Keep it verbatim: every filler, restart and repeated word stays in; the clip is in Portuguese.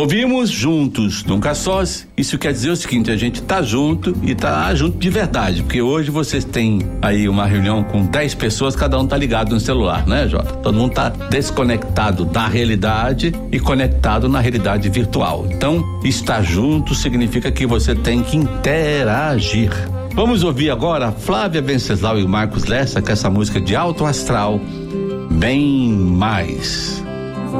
Ouvimos juntos, nunca sós. Isso quer dizer o seguinte: a gente tá junto e tá junto de verdade, porque hoje vocês têm aí uma reunião com dez pessoas, cada um tá ligado no celular, né, Jota? Todo mundo tá desconectado da realidade e conectado na realidade virtual. Então, estar junto significa que você tem que interagir. Vamos ouvir agora Flávia Venceslau e Marcos Lessa com essa música de alto astral, Bem Mais.